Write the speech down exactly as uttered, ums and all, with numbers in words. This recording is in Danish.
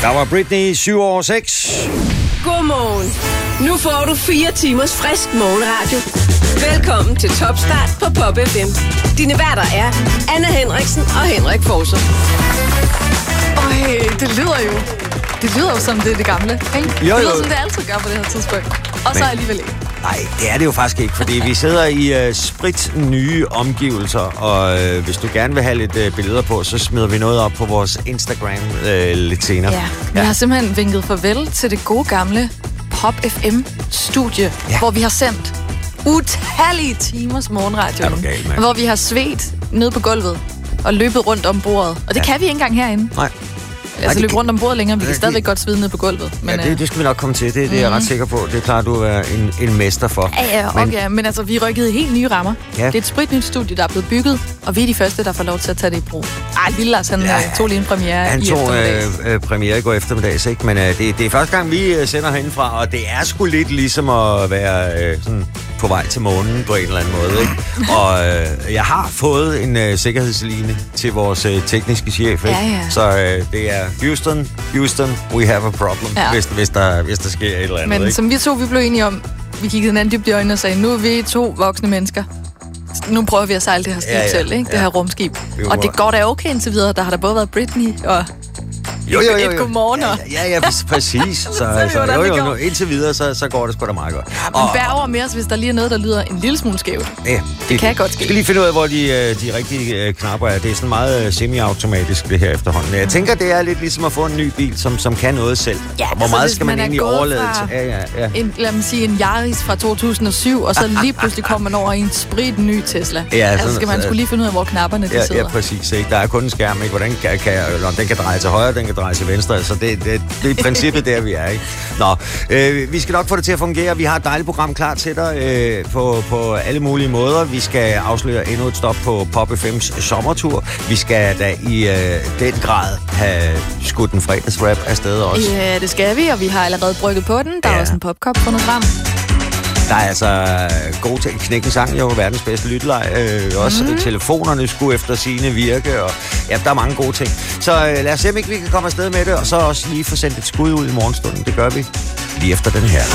Der var Britney syv år seks. Godmorgen. Nu får du fire timers frisk morgenradio. Velkommen til Topstart på Pop F M. Dine værter er Anna Henriksen og Henrik Forser. Øj, det lyder jo... Det lyder jo som det er det gamle, ikke? Jo, jo. Det lyder som det altid gør på det her tidspunkt. Og Men, så alligevel ikke. Nej, det er det jo faktisk ikke, fordi vi sidder i uh, sprit nye omgivelser, og uh, hvis du gerne vil have lidt uh, billeder på, så smider vi noget op på vores Instagram uh, lidt senere. Ja, vi ja. har simpelthen vinket farvel til det gode gamle Pop F M-studie, ja. hvor vi har sendt utallige timers morgenradio, hvor vi har svedt ned på gulvet og løbet rundt om bordet. Og det ja. kan vi ikke engang herinde. Nej. Altså løbe rundt om bordet længere, vi kan stadigvæk godt svide ned på gulvet. Men, ja, det, det skal vi nok komme til. Det, det er mm-hmm. jeg ret sikker på. Det er klart, du er en, en mester for. Ja, ja, okay. Men, men altså, vi rykkede helt nye rammer. Ja. Det er et spritnyt studie, der er blevet bygget, og vi er de første, der får lov til at tage det i brug. Ej, lille Lars, han ja, tog lige en premiere han i tog, eftermiddags. Han øh, tog premiere i går eftermiddags, ikke? Men øh, det, det er første gang, vi øh, sender herindefra, og det er sgu lidt ligesom at være øh, sådan på vej til månen på en eller anden måde, ikke? Og øh, jeg har fået en øh, sikkerhedsline til vores øh, tekniske chef, ikke? Ja, ja. Så øh, det er Houston, Houston, we have a problem, ja. hvis, hvis, der, hvis der sker et eller andet. Men ikke? som vi to, vi blev enige om, vi kiggede hinanden dybt i øjnene og sagde, nu er vi to voksne mennesker. Nu prøver vi at sejle det her skib ja, ja, selv, ikke? Det ja. her rumskib. Jo, og det går da okay indtil videre. Der har der både været Britney og jo, jo, jo, jo. et godmorgen. Ja, ja, ja, præcis. Så, så, så jo, jo, jo, indtil videre, så, så går det sgu da meget godt. Ja, men bær over med os, hvis der lige er noget, der lyder en lille smule skævt. Ja, det, det kan godt ske. Jeg skal lige finde ud af, hvor de, de rigtige knapper er. Det er sådan meget semi-automatisk, det her efterhånden. Jeg tænker, det er lidt ligesom at få en ny bil, som, som kan noget selv. Ja, hvor meget skal man, man egentlig overlade til? Ja, ja, ja. En, lad mig sige, en Yaris fra to tusind og syv, og så lige pludselig kommer man over i en sprit ny Tesla. Ja, sådan, altså skal man sgu lige finde ud af, hvor knapperne de ja, sidder. Ja, præcis. Ikke? Der er kun en skærm, ikke? Hvordan kan, kan, den kan dreje til højre, den kan dreje til venstre. Så det, det, det er i princippet der, vi er, ikke? Nå, øh, vi skal nok få det til at fungere. Vi har et dejligt program klar til dig øh, på, på alle mulige måder. Vi skal afsløre endnu et stop på Pop F M's sommertur. Vi skal da i øh, den grad have skudt en fredagsrap afsted også. Ja, det skal vi, og vi har allerede brygget på den. Der ja. er også en popkop fundet frem. Der er altså gode ting. Knækken sang jo verdens bedste lyttelej. Øh, også mm. telefonerne skulle efter sine virke. Og, ja, der er mange gode ting. Så øh, lad os se, om ikke vi kan komme afsted med det. Og så også lige få sendt et skud ud i morgenstunden. Det gør vi lige efter den her.